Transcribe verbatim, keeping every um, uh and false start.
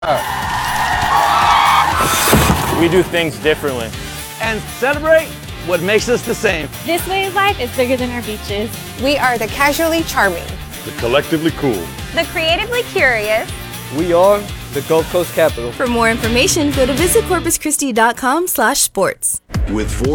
We do things differently. And celebrate what makes us the same. This way of life is bigger than our beaches. We are the casually charming, the collectively cool, the creatively curious. We are the Gulf Coast capital. For more information, go to visit corpus christi dot com slash sports. with four